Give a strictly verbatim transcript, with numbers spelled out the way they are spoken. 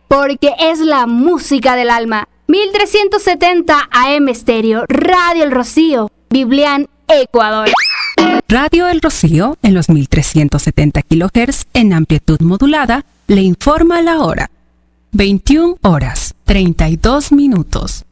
porque es la música del alma. mil trescientos setenta A M Estéreo, Radio El Rocío, Biblián, Ecuador. Radio El Rocío, en los mil trescientos setenta kilohertz en amplitud modulada, le informa la hora. veintiuna horas, treinta y dos minutos.